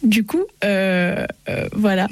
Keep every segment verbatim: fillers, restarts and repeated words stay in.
Du coup, euh, euh, voilà.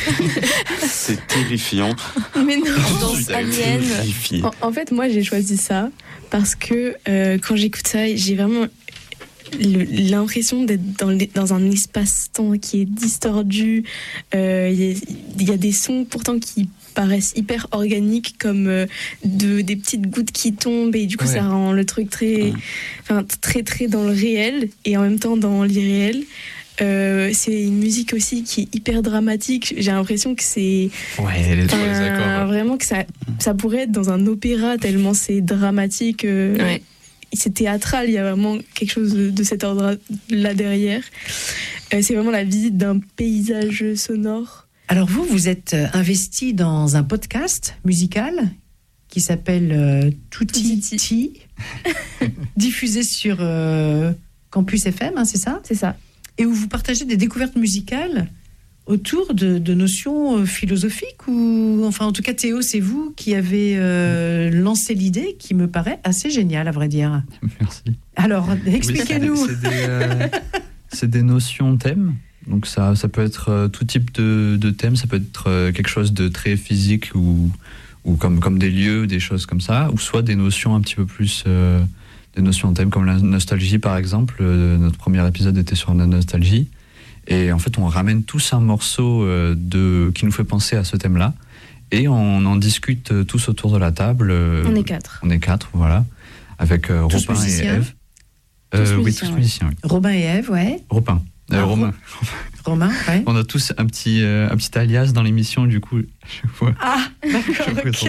C'est terrifiant. Mais non, Danse alien. En, en fait, moi, j'ai choisi ça parce que euh, quand j'écoute ça, j'ai vraiment le, l'impression d'être dans, les, dans un espace-temps qui est distordu. Il euh, y, y a des sons pourtant qui paraissent hyper organiques, comme euh, de, des petites gouttes qui tombent, et du coup, ouais. ça rend le truc très, enfin, très, très dans le réel et en même temps dans l'irréel. Euh, c'est une musique aussi qui est hyper dramatique. J'ai l'impression que c'est ouais, les, euh, les accords, vraiment que ça, ça pourrait être dans un opéra tellement c'est dramatique. Euh, ouais. C'est théâtral. Il y a vraiment quelque chose de, de cet ordre-là derrière. Euh, c'est vraiment la visite d'un paysage sonore. Alors vous, vous êtes investi dans un podcast musical qui s'appelle euh, Tutti Ti, diffusé sur euh, Campus F M, hein, c'est ça ? C'est ça. Et où vous partagez des découvertes musicales autour de, de notions philosophiques, ou enfin en tout cas Théo, c'est vous qui avez euh, lancé l'idée, qui me paraît assez géniale à vrai dire. Merci. Alors expliquez-nous. Oui, c'est, des, c'est, des, euh, c'est des notions thèmes, donc ça, ça peut être euh, tout type de, de thèmes, ça peut être euh, quelque chose de très physique ou, ou comme, comme des lieux, des choses comme ça, ou soit des notions un petit peu plus... Euh, des notions de thème comme la nostalgie par exemple. Euh, notre premier épisode était sur la nostalgie et en fait on ramène tous un morceau euh, de, qui nous fait penser à ce thème là et on en discute euh, tous autour de la table. Euh, on est quatre on est quatre, voilà, avec euh, tous Robin musiciens. et Ève. Tous euh, musiciens, oui, tous ouais. musiciens, oui. Robin et Ève, ouais. Robin euh, ah, Romain Romain, ouais. On a tous un petit, euh, un petit alias dans l'émission, du coup je vois, ah d'accord, ok.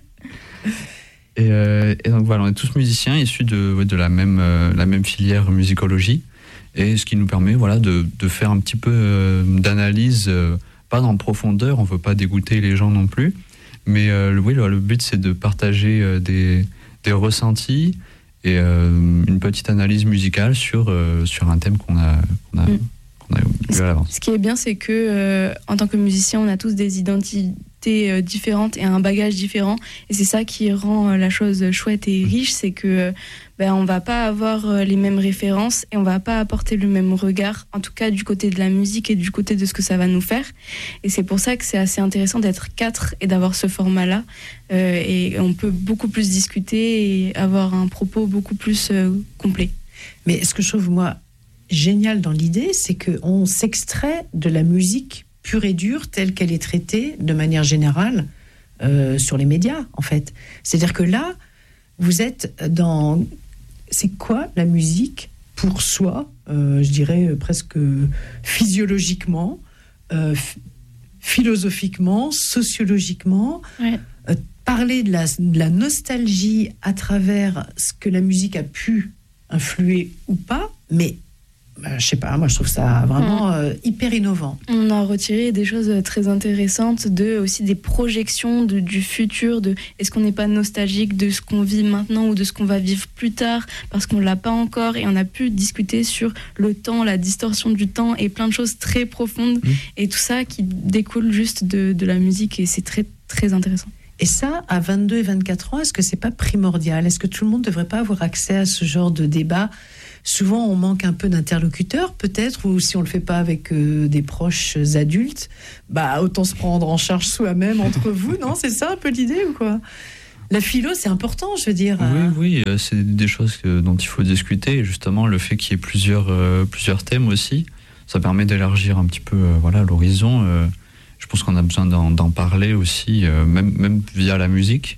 Et, euh, et donc voilà, on est tous musiciens issus de, ouais, de la, même, euh, la même filière musicologie, et ce qui nous permet voilà, de, de faire un petit peu euh, d'analyse, euh, pas dans profondeur, on ne veut pas dégoûter les gens non plus, mais euh, oui, le, le but c'est de partager euh, des, des ressentis et euh, une petite analyse musicale sur, euh, sur un thème qu'on a, qu'on a, mm. qu'on a vu à l'avance. Ce qui est bien, c'est que euh, en tant que musicien, on a tous des identités différentes et un bagage différent, et c'est ça qui rend la chose chouette et riche, c'est que ben, on va pas avoir les mêmes références et on va pas apporter le même regard, en tout cas du côté de la musique et du côté de ce que ça va nous faire, et c'est pour ça que c'est assez intéressant d'être quatre et d'avoir ce format là, euh, et on peut beaucoup plus discuter et avoir un propos beaucoup plus euh, complet. Mais ce que je trouve moi génial dans l'idée, c'est qu'on s'extrait de la musique pure et dure, telle qu'elle est traitée de manière générale euh, sur les médias, en fait. C'est-à-dire que là, vous êtes dans... C'est quoi la musique pour soi, euh, je dirais presque physiologiquement, euh, f- philosophiquement, sociologiquement, ouais. euh, parler de la, de la nostalgie à travers ce que la musique a pu influer ou pas, mais Ben, je sais pas, moi je trouve ça vraiment mmh. euh, hyper innovant. On a retiré des choses très intéressantes, de, aussi des projections de, du futur, de est-ce qu'on n'est pas nostalgique de ce qu'on vit maintenant ou de ce qu'on va vivre plus tard, parce qu'on l'a pas encore, et on a pu discuter sur le temps, la distorsion du temps et plein de choses très profondes, mmh. et tout ça qui découle juste de, de la musique, et c'est très très intéressant. Et ça, à vingt-deux et vingt-quatre ans, est-ce que c'est pas primordial ? Est-ce que tout le monde devrait pas avoir accès à ce genre de débat ? Souvent, on manque un peu d'interlocuteurs, peut-être, ou si on le fait pas avec euh, des proches adultes, bah autant se prendre en charge soi-même entre vous, non ? C'est ça un peu l'idée ou quoi ? La philo, c'est important, je veux dire. Oui, oui, c'est des choses que, dont il faut discuter. Et justement, le fait qu'il y ait plusieurs, euh, plusieurs thèmes aussi, ça permet d'élargir un petit peu, euh, voilà, l'horizon. Euh, je pense qu'on a besoin d'en, d'en parler aussi, euh, même, même via la musique.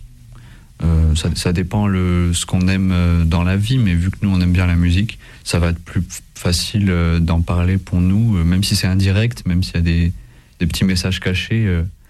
Euh, ça, ça dépend le, ce qu'on aime dans la vie, mais vu que nous on aime bien la musique, ça va être plus facile d'en parler pour nous, même si c'est indirect, même s'il y a des, des petits messages cachés,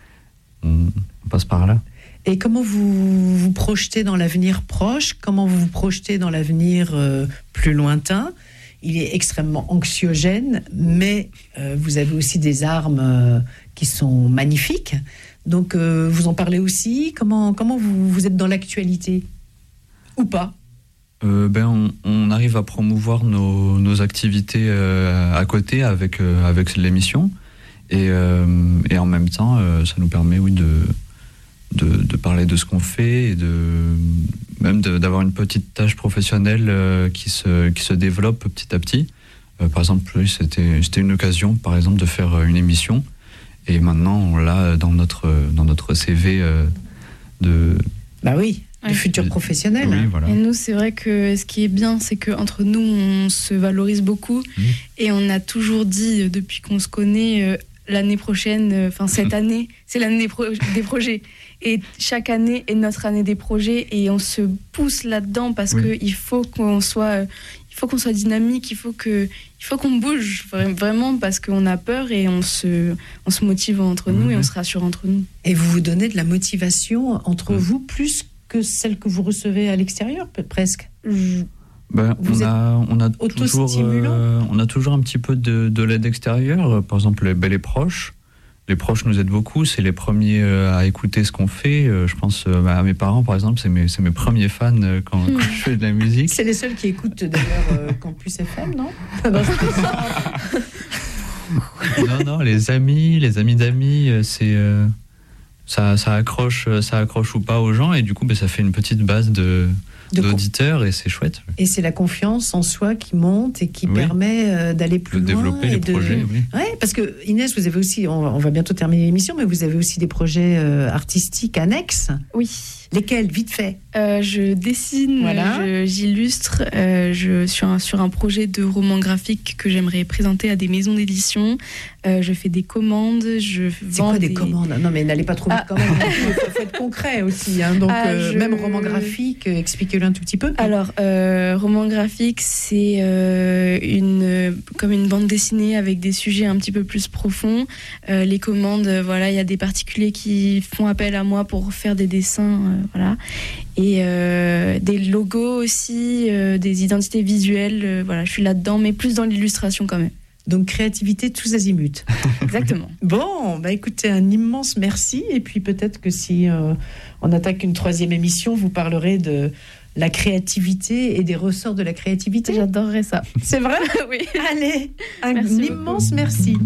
on, on passe par là. Et comment vous vous projetez dans l'avenir proche ? Comment vous vous projetez dans l'avenir euh, plus lointain ? Il est extrêmement anxiogène, mais euh, vous avez aussi des armes euh, qui sont magnifiques. Donc, euh, vous en parlez aussi. Comment, comment vous, vous êtes dans l'actualité ? Ou pas ? euh, ben, on, on arrive à promouvoir nos, nos activités euh, à côté avec, euh, avec l'émission. Et, euh, et en même temps, euh, ça nous permet, oui, de, de, de parler de ce qu'on fait et de, même de, d'avoir une petite tâche professionnelle euh, qui, se, qui se développe petit à petit. Euh, par exemple, oui, c'était, c'était une occasion, par exemple, de faire une émission. Et maintenant, on l'a dans notre, dans notre C V euh, de... Bah oui, Ouais. du futur professionnel. Oui, hein. voilà. Et nous, c'est vrai que ce qui est bien, c'est qu'entre nous, on se valorise beaucoup. Mmh. Et on a toujours dit, euh, depuis qu'on se connaît, euh, l'année prochaine, enfin cette année, c'est l'année des, pro- des projets. Et chaque année est notre année des projets. Et on se pousse là-dedans parce Oui. qu'il faut qu'on soit... euh, il faut qu'on soit dynamique, il faut, que, il faut qu'on bouge, vra- vraiment, parce qu'on a peur et on se, on se motive entre nous Oui. et on se rassure entre nous. Et vous vous donnez de la motivation entre Mm. vous plus que celle que vous recevez à l'extérieur, pe- presque. Ben, Vous on, a, on, a toujours, autostimulant euh, on a toujours un petit peu de, de l'aide extérieure. Par exemple, les, ben, les proches. Les proches nous aident beaucoup. C'est les premiers euh, à écouter ce qu'on fait. Euh, je pense euh, à mes parents, par exemple. C'est mes, c'est mes premiers fans euh, quand, quand je fais de la musique. C'est les seuls qui écoutent d'ailleurs euh, Campus F M, non? Non, Non, non, les amis, les amis d'amis, euh, c'est... euh, ça, ça, accroche, ça accroche ou pas aux gens. Et du coup, ben, ça fait une petite base de, De con- d'auditeurs. Et c'est chouette. Et c'est la confiance en soi qui monte et qui Oui. permet euh, d'aller plus De loin. développer et les de... projets, oui. Ouais, parce que Inès, vous avez aussi, on va, on va bientôt terminer l'émission, mais vous avez aussi des projets euh, artistiques annexes. Oui. Lesquels, vite fait? Euh, je dessine, Voilà. je- j'illustre, euh, je suis un- sur un projet de roman graphique que j'aimerais présenter à des maisons d'édition. Euh, je fais des commandes, je C'est vends quoi des, des commandes? Non, mais n'allez pas trop vite Ah. quand même. Il faut, faut être concret aussi. Hein. Donc, Ah, euh, je- même roman graphique, euh, expliquez-le un tout petit peu. Alors, euh, roman graphique, c'est euh, une, comme une bande dessinée avec des sujets un petit peu plus profonds. Euh, les commandes, euh, voilà, il y a des particuliers qui font appel à moi pour faire des dessins, euh, voilà. Et euh, des logos aussi, euh, des identités visuelles, euh, voilà, je suis là-dedans, mais plus dans l'illustration quand même. Donc, créativité tous azimuts. Exactement. Bon, bah écoutez, un immense merci. Et puis peut-être que si euh, on attaque une troisième émission, vous parlerez de la créativité et des ressorts de la créativité. J'adorerais ça. C'est vrai? Oui. Allez, un Merci beaucoup. immense merci.